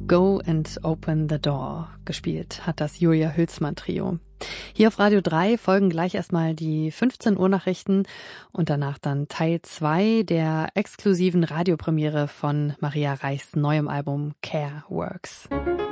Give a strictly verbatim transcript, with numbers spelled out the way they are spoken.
Go and Open the Door gespielt hat das Julia Hülsmann Trio. Hier auf Radio drei folgen gleich erstmal die fünfzehn Uhr Nachrichten und danach dann Teil zwei der exklusiven Radiopremiere von Maria Reichs neuem Album Care Works.